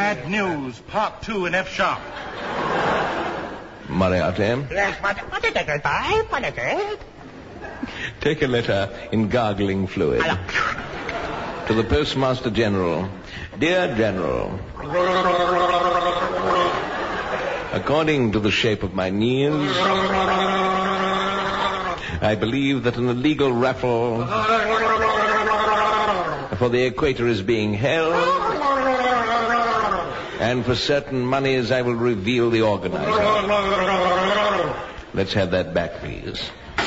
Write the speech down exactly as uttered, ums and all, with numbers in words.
Bad News, Part two in F sharp. Moriarty. Yes, what, what did I buy? What did I Take a letter in gargling fluid. To the Postmaster General. Dear General, according to the shape of my knees, I believe that an illegal raffle for the equator is being held, and for certain monies I will reveal the organizer. Let's have that back, please.